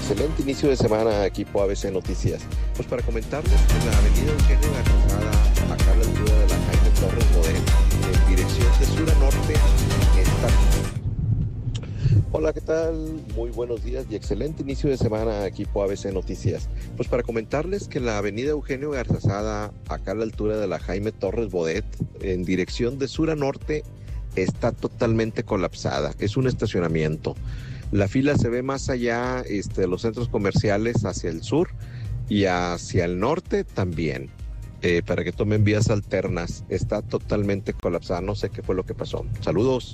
excelente inicio de semana, equipo ABC Noticias. Pues para comentarles que la avenida Eugenio Garzazada, acá a la altura de la Jaime Torres Bodet, en dirección de sur a norte, está... Hola, ¿qué tal? Muy buenos días y excelente inicio de semana, equipo ABC Noticias. Pues para comentarles que la avenida Eugenio Garzazada, acá a la altura de la Jaime Torres Bodet, en dirección de sur a norte, está totalmente colapsada. Es un estacionamiento. La fila se ve más allá de los centros comerciales hacia el sur y hacia el norte también, para que tomen vías alternas. Está totalmente colapsada, no sé qué fue lo que pasó. Saludos.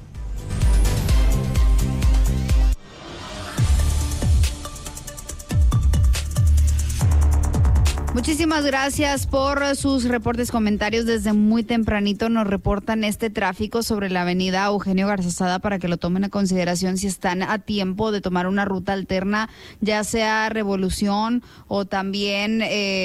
Muchísimas gracias por sus reportes, comentarios. Desde muy tempranito nos reportan este tráfico sobre la avenida Eugenio Garzazada para que lo tomen a consideración si están a tiempo de tomar una ruta alterna, ya sea Revolución o también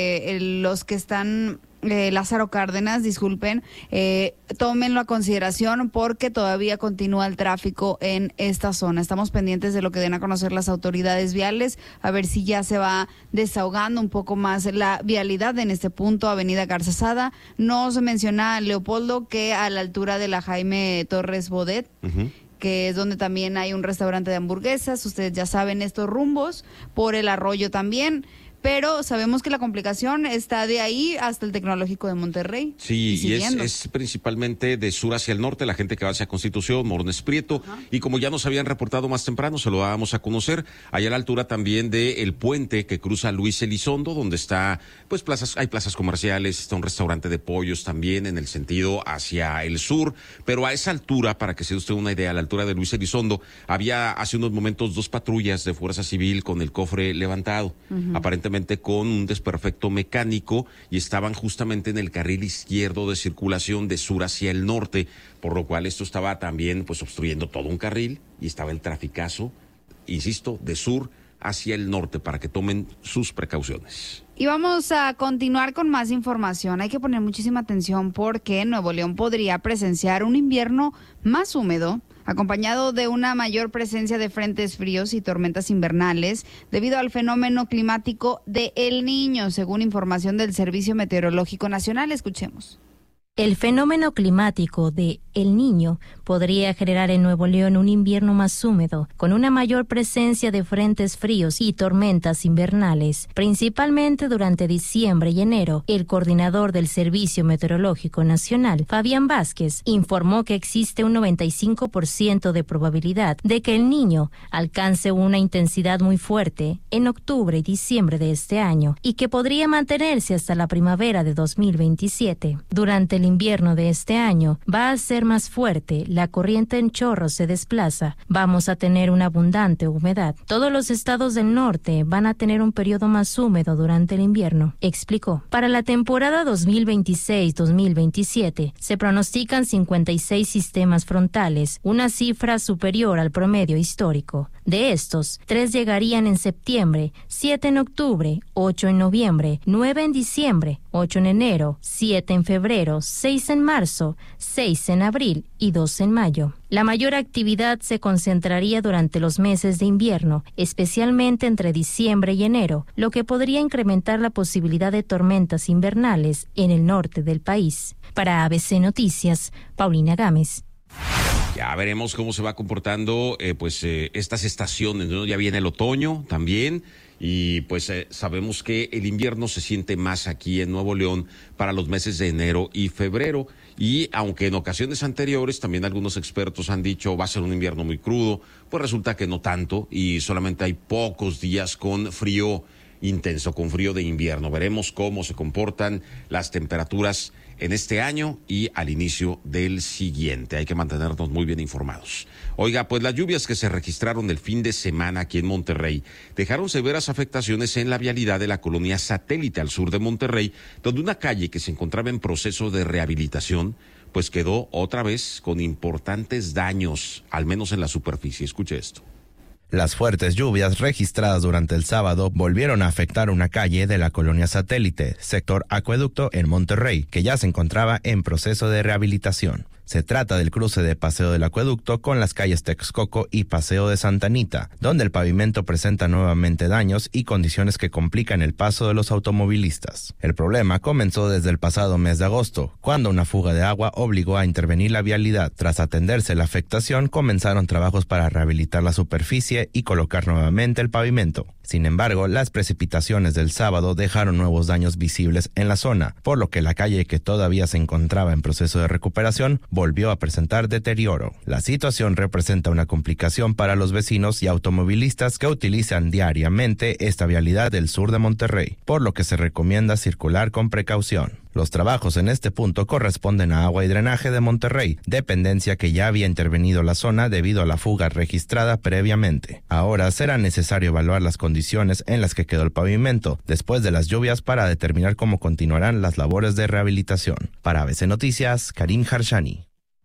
los que están... Lázaro Cárdenas, disculpen, tómenlo a consideración porque todavía continúa el tráfico en esta zona. Estamos pendientes de lo que den a conocer las autoridades viales, a ver si ya se va desahogando un poco más la vialidad en este punto, avenida Garzazada. Nos menciona Leopoldo que a la altura de la Jaime Torres Bodet, que es donde también hay un restaurante de hamburguesas, ustedes ya saben estos rumbos, por el arroyo también. Pero sabemos que la complicación está de ahí hasta el Tecnológico de Monterrey. Sí, y es principalmente de sur hacia el norte, la gente que va hacia Constitución, Morones Prieto, y como ya nos habían reportado más temprano, se lo dábamos a conocer, allá a la altura también del puente que cruza Luis Elizondo, donde está, pues hay plazas comerciales, está un restaurante de pollos también en el sentido hacia el sur, pero a esa altura, para que se dé usted una idea, a la altura de Luis Elizondo, había hace unos momentos 2 patrullas de Fuerza Civil con el cofre levantado, aparentemente con un desperfecto mecánico, y estaban justamente en el carril izquierdo de circulación de sur hacia el norte, por lo cual esto estaba también pues obstruyendo todo un carril y estaba el traficazo, insisto, de sur hacia el norte, para que tomen sus precauciones. Y vamos a continuar con más información. Hay que poner muchísima atención porque Nuevo León podría presenciar un invierno más húmedo, acompañado de una mayor presencia de frentes fríos y tormentas invernales debido al fenómeno climático de El Niño, según información del Servicio Meteorológico Nacional. Escuchemos. El fenómeno climático de El Niño podría generar en Nuevo León un invierno más húmedo, con una mayor presencia de frentes fríos y tormentas invernales, principalmente durante diciembre y enero. El coordinador del Servicio Meteorológico Nacional, Fabián Vázquez, informó que existe un 95% de probabilidad de que El Niño alcance una intensidad muy fuerte en octubre y diciembre de este año, y que podría mantenerse hasta la primavera de 2027. Durante el invierno de este año va a ser más fuerte, la corriente en chorro se desplaza, vamos a tener una abundante humedad. Todos los estados del norte van a tener un periodo más húmedo durante el invierno, explicó. Para la temporada 2026-2027 se pronostican 56 sistemas frontales, una cifra superior al promedio histórico. De estos, 3 llegarían en septiembre, 7 en octubre, 8 en noviembre, 9 en diciembre, 8 en enero, 7 en febrero, 6 en marzo, 6 en abril y 2 en mayo. La mayor actividad se concentraría durante los meses de invierno, especialmente entre diciembre y enero, lo que podría incrementar la posibilidad de tormentas invernales en el norte del país. Para ABC Noticias, Paulina Gámez. Ya veremos cómo se va comportando estas estaciones, ¿no? Ya viene el otoño también, y pues sabemos que el invierno se siente más aquí en Nuevo León para los meses de enero y febrero, y aunque en ocasiones anteriores también algunos expertos han dicho va a ser un invierno muy crudo, pues resulta que no tanto, y solamente hay pocos días con frío intenso, con frío de invierno. Veremos cómo se comportan las temperaturas en este año y al inicio del siguiente. Hay que mantenernos muy bien informados. Oiga, pues las lluvias que se registraron el fin de semana aquí en Monterrey dejaron severas afectaciones en la vialidad de la colonia Satélite al sur de Monterrey, donde una calle que se encontraba en proceso de rehabilitación pues quedó otra vez con importantes daños, al menos en la superficie. Escuche esto. Las fuertes lluvias registradas durante el sábado volvieron a afectar una calle de la colonia Satélite, sector Acueducto en Monterrey, que ya se encontraba en proceso de rehabilitación. Se trata del cruce de Paseo del Acueducto con las calles Texcoco y Paseo de Santa Anita, donde el pavimento presenta nuevamente daños y condiciones que complican el paso de los automovilistas. El problema comenzó desde el pasado mes de agosto, cuando una fuga de agua obligó a intervenir la vialidad. Tras atenderse la afectación, comenzaron trabajos para rehabilitar la superficie y colocar nuevamente el pavimento. Sin embargo, las precipitaciones del sábado dejaron nuevos daños visibles en la zona, por lo que la calle, que todavía se encontraba en proceso de recuperación, volvió a presentar deterioro. La situación representa una complicación para los vecinos y automovilistas que utilizan diariamente esta vialidad del sur de Monterrey, por lo que se recomienda circular con precaución. Los trabajos en este punto corresponden a Agua y Drenaje de Monterrey, dependencia que ya había intervenido la zona debido a la fuga registrada previamente. Ahora será necesario evaluar las condiciones en las que quedó el pavimento después de las lluvias para determinar cómo continuarán las labores de rehabilitación. Para ABC Noticias, Karim Harshani.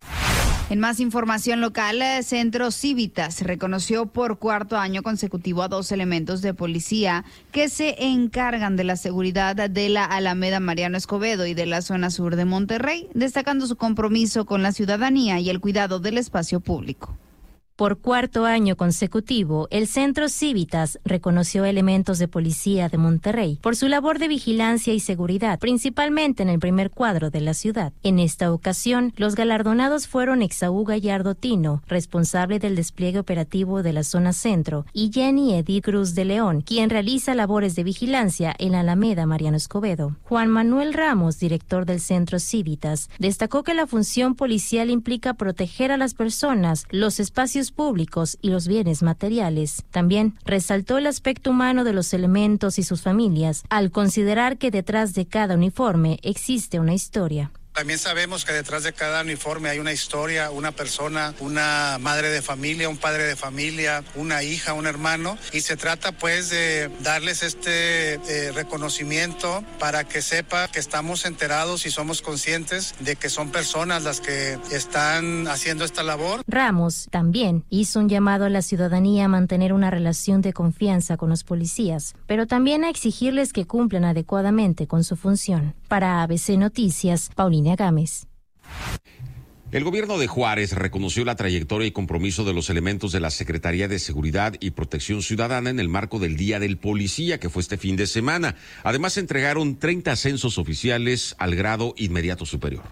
En más información local, Centro Civitas reconoció por cuarto año consecutivo a 2 elementos de policía que se encargan de la seguridad de la Alameda Mariano Escobedo y de la zona sur de Monterrey, destacando su compromiso con la ciudadanía y el cuidado del espacio público. Por cuarto año consecutivo, el Centro Civitas reconoció elementos de policía de Monterrey por su labor de vigilancia y seguridad, principalmente en el primer cuadro de la ciudad. En esta ocasión, los galardonados fueron Exaú Gallardo Tino, responsable del despliegue operativo de la zona centro, y Jenny Edith Cruz de León, quien realiza labores de vigilancia en la Alameda Mariano Escobedo. Juan Manuel Ramos, director del Centro Civitas, destacó que la función policial implica proteger a las personas, los espacios públicos y los bienes materiales. También resaltó el aspecto humano de los elementos y sus familias, al considerar que detrás de cada uniforme existe una historia. También sabemos que detrás de cada uniforme hay una historia, una persona, una madre de familia, un padre de familia, una hija, un hermano, y se trata pues de darles este reconocimiento para que sepa que estamos enterados y somos conscientes de que son personas las que están haciendo esta labor. Ramos también hizo un llamado a la ciudadanía a mantener una relación de confianza con los policías, pero también a exigirles que cumplan adecuadamente con su función. Para ABC Noticias, Paulina Gámez. El gobierno de Juárez reconoció la trayectoria y compromiso de los elementos de la Secretaría de Seguridad y Protección Ciudadana en el marco del Día del Policía, que fue este fin de semana. Además, entregaron 30 ascensos oficiales al grado inmediato superior.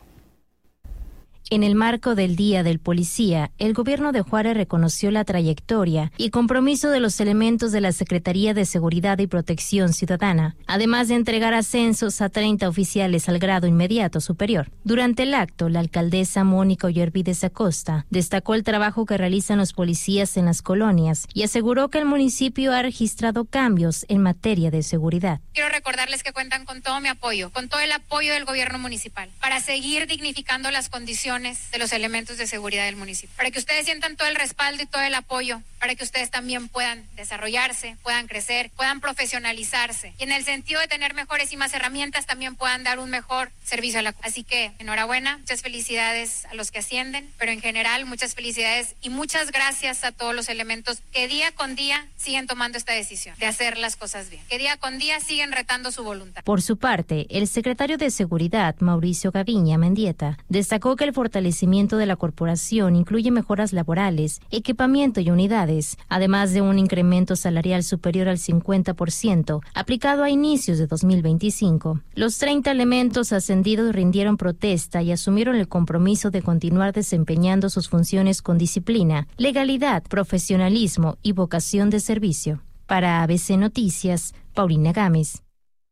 En el marco del Día del Policía, el gobierno de Juárez reconoció la trayectoria y compromiso de los elementos de la Secretaría de Seguridad y Protección Ciudadana, además de entregar ascensos a 30 oficiales al grado inmediato superior. Durante el acto, la alcaldesa Mónica Ollervides Acosta destacó el trabajo que realizan los policías en las colonias y aseguró que el municipio ha registrado cambios en materia de seguridad. Quiero recordarles que cuentan con todo mi apoyo, con todo el apoyo del gobierno municipal, para seguir dignificando las condiciones de los elementos de seguridad del municipio, para que ustedes sientan todo el respaldo y todo el apoyo, para que ustedes también puedan desarrollarse, puedan crecer, puedan profesionalizarse y en el sentido de tener mejores y más herramientas también puedan dar un mejor servicio a la comunidad. Así que enhorabuena, muchas felicidades a los que ascienden, pero en general muchas felicidades y muchas gracias a todos los elementos que día con día siguen tomando esta decisión de hacer las cosas bien, que día con día siguen retando su voluntad. Por su parte, el secretario de Seguridad, Mauricio Gaviña Mendieta, destacó que el fortalecimiento de la corporación incluye mejoras laborales, equipamiento y unidades, además de un incremento salarial superior al 50% aplicado a inicios de 2025. Los 30 elementos ascendidos rindieron protesta y asumieron el compromiso de continuar desempeñando sus funciones con disciplina, legalidad, profesionalismo y vocación de servicio. Para ABC Noticias, Paulina Gámez.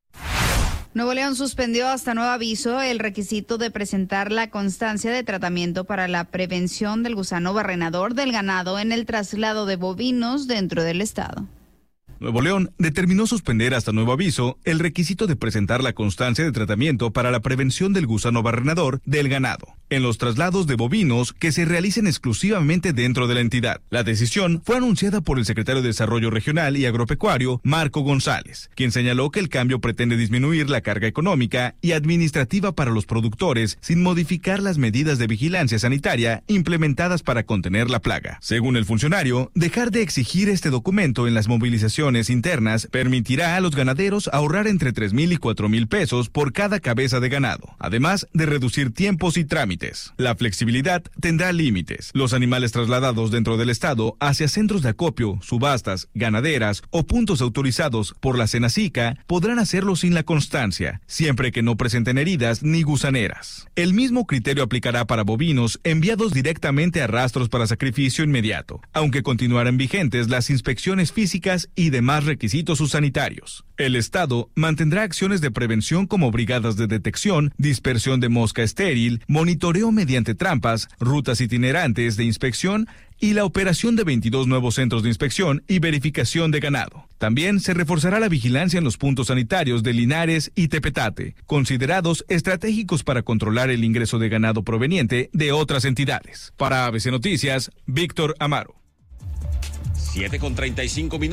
Nuevo León suspendió hasta nuevo aviso el requisito de presentar la constancia de tratamiento para la prevención del gusano barrenador del ganado en el traslado de bovinos dentro del estado. Nuevo León determinó suspender hasta nuevo aviso el requisito de presentar la constancia de tratamiento para la prevención del gusano barrenador del ganado en los traslados de bovinos que se realicen exclusivamente dentro de la entidad. La decisión fue anunciada por el secretario de Desarrollo Regional y Agropecuario, Marco González, quien señaló que el cambio pretende disminuir la carga económica y administrativa para los productores sin modificar las medidas de vigilancia sanitaria implementadas para contener la plaga. Según el funcionario, dejar de exigir este documento en las movilizaciones inspecciones internas permitirá a los ganaderos ahorrar entre 3,000 y 4,000 pesos por cada cabeza de ganado, además de reducir tiempos y trámites. La flexibilidad tendrá límites. Los animales trasladados dentro del estado hacia centros de acopio, subastas, ganaderas o puntos autorizados por la Senacica podrán hacerlo sin la constancia, siempre que no presenten heridas ni gusaneras. El mismo criterio aplicará para bovinos enviados directamente a rastros para sacrificio inmediato, aunque continuarán vigentes las inspecciones físicas y demás requisitos sanitarios. El Estado mantendrá acciones de prevención como brigadas de detección, dispersión de mosca estéril, monitoreo mediante trampas, rutas itinerantes de inspección y la operación de 22 nuevos centros de inspección y verificación de ganado. También se reforzará la vigilancia en los puntos sanitarios de Linares y Tepetate, considerados estratégicos para controlar el ingreso de ganado proveniente de otras entidades. Para ABC Noticias, Víctor Amaro. 7:35 minutos.